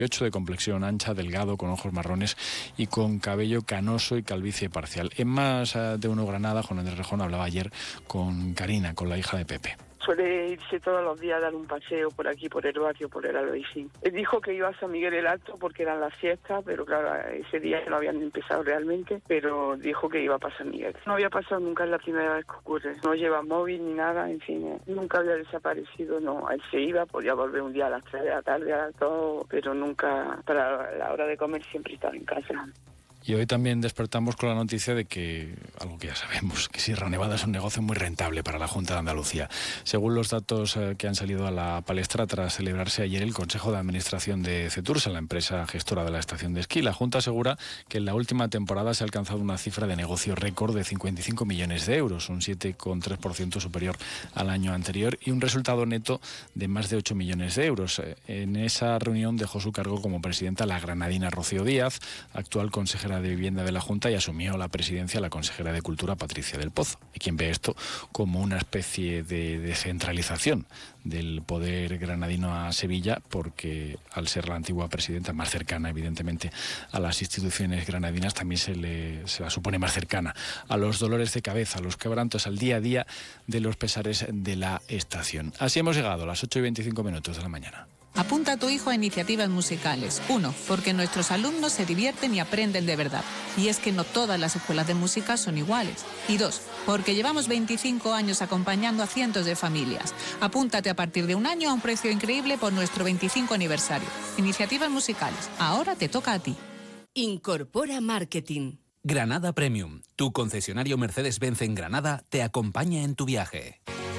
de complexión ancha, delgado, con ojos marrones y con cabello canoso y calvicie parcial. En Más de Uno Granada, Juan Andrés Rejón hablaba ayer con Karina, con la hija de Pepe. Suele irse todos los días a dar un paseo por aquí, por el barrio, por el Albaicín. Él dijo que iba a San Miguel el Alto porque eran las fiestas, pero claro, ese día no habían empezado realmente, pero dijo que iba para San Miguel. No había pasado nunca, es la primera vez que ocurre. No lleva móvil ni nada, en fin, nunca había desaparecido, no. Él se iba, podía volver un día a las 3 de la tarde, a todo, pero nunca, para la hora de comer siempre estaba en casa. Y hoy también despertamos con la noticia de que, algo que ya sabemos, que Sierra Nevada es un negocio muy rentable para la Junta de Andalucía. Según los datos que han salido a la palestra tras celebrarse ayer el Consejo de Administración de Cetursa, la empresa gestora de la estación de esquí, la Junta asegura que en la última temporada se ha alcanzado una cifra de negocio récord de 55 millones de euros, un 7,3% superior al año anterior y un resultado neto de más de 8 millones de euros. En esa reunión dejó su cargo como presidenta la granadina Rocío Díaz, actual consejera de Vivienda de la Junta, y asumió la presidencia la consejera de Cultura Patricia del Pozo, y quien ve esto como una especie de descentralización del poder granadino a Sevilla, porque al ser la antigua presidenta más cercana evidentemente a las instituciones granadinas, también se la supone más cercana a los dolores de cabeza, a los quebrantos, al día a día de los pesares de la estación. Así hemos llegado a las 8:25 de la mañana. Apunta a tu hijo a iniciativas musicales. 1, porque nuestros alumnos se divierten y aprenden de verdad. Y es que no todas las escuelas de música son iguales. Y 2, porque llevamos 25 años acompañando a cientos de familias. Apúntate a partir de un año a un precio increíble por nuestro 25 aniversario. Iniciativas musicales. Ahora te toca a ti. Incorpora Marketing. Granada Premium, tu concesionario Mercedes-Benz en Granada, te acompaña en tu viaje.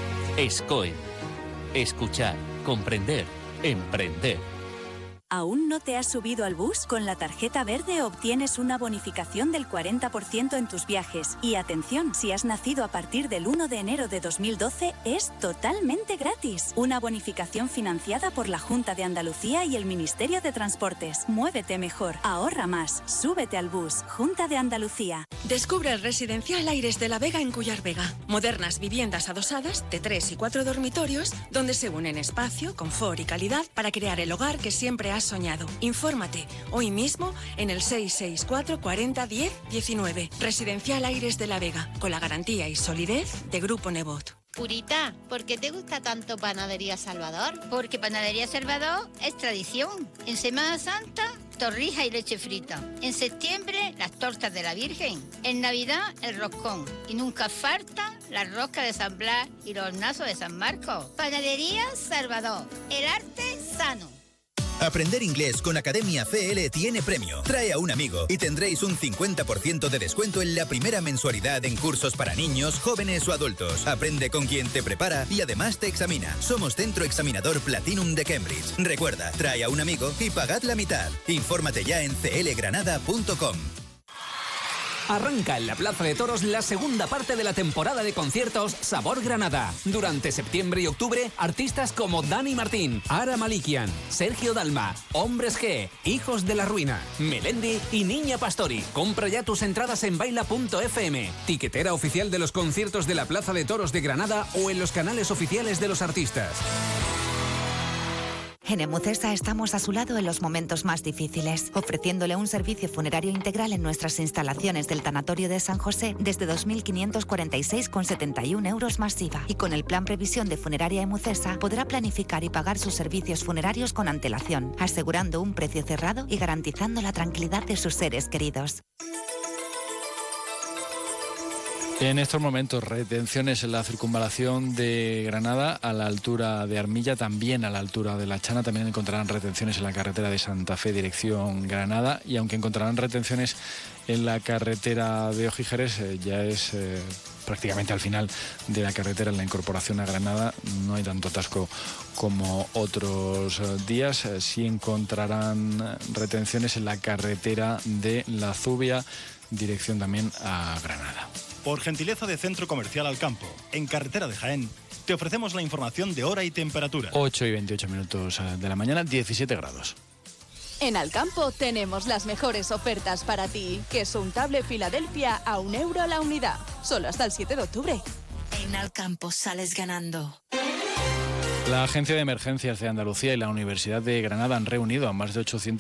SCOE. Escuchar, comprender, emprender. ¿Aún no te has subido al bus? Con la tarjeta verde obtienes una bonificación del 40% en tus viajes. Y atención, si has nacido a partir del 1 de enero de 2012, es totalmente gratis. Una bonificación financiada por la Junta de Andalucía y el Ministerio de Transportes. Muévete mejor, ahorra más, súbete al bus. Junta de Andalucía. Descubre el residencial Aires de la Vega en Cuyar Vega. Modernas viviendas adosadas de 3 y 4 dormitorios, donde se unen espacio, confort y calidad para crear el hogar que siempre has soñado. Infórmate hoy mismo en el 664 40 10 19. Residencial Aires de la Vega, con la garantía y solidez de Grupo Nebot. Purita, ¿por qué te gusta tanto Panadería Salvador? Porque Panadería Salvador es tradición. En Semana Santa, torrijas y leche frita. En septiembre, las tortas de la Virgen. En Navidad, el roscón. Y nunca faltan las roscas de San Blas y los hornazos de San Marcos. Panadería Salvador, el arte sano. Aprender inglés con Academia CL tiene premio. Trae a un amigo y tendréis un 50% de descuento en la primera mensualidad en cursos para niños, jóvenes o adultos. Aprende con quien te prepara y además te examina. Somos Centro Examinador Platinum de Cambridge. Recuerda, trae a un amigo y pagad la mitad. Infórmate ya en clgranada.com. Arranca en la Plaza de Toros la segunda parte de la temporada de conciertos Sabor Granada. Durante septiembre y octubre, artistas como Dani Martín, Ara Malikian, Sergio Dalma, Hombres G, Hijos de la Ruina, Melendi y Niña Pastori. Compra ya tus entradas en baila.fm, tiquetera oficial de los conciertos de la Plaza de Toros de Granada o en los canales oficiales de los artistas. En Emucesa estamos a su lado en los momentos más difíciles, ofreciéndole un servicio funerario integral en nuestras instalaciones del Tanatorio de San José desde 2.546,71 euros más IVA. Y con el plan Previsión de Funeraria Emucesa podrá planificar y pagar sus servicios funerarios con antelación, asegurando un precio cerrado y garantizando la tranquilidad de sus seres queridos. En estos momentos, retenciones en la circunvalación de Granada a la altura de Armilla, también a la altura de La Chana. También encontrarán retenciones en la carretera de Santa Fe, dirección Granada. Y aunque encontrarán retenciones en la carretera de Ojígeres, ya es prácticamente al final de la carretera, en la incorporación a Granada. No hay tanto atasco como otros días. Sí encontrarán retenciones en la carretera de La Zubia, dirección también a Granada. Por gentileza de Centro Comercial Alcampo, en carretera de Jaén, te ofrecemos la información de hora y temperatura. 8:28 de la mañana, 17 grados. En Alcampo tenemos las mejores ofertas para ti. Queso untable Filadelfia a €1 la unidad. Solo hasta el 7 de octubre. En Alcampo sales ganando. La Agencia de Emergencias de Andalucía y la Universidad de Granada han reunido a más de 800